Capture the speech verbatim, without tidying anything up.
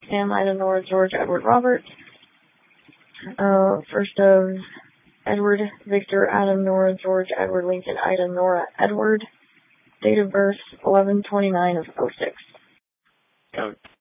Sam, Ida, Nora, George, Edward, Robert. Uh, first of Edward, Victor, Adam, Nora, George, Edward, Lincoln, Ida, Nora, Edward. Date of birth, eleven twenty-nine of oh six. Go.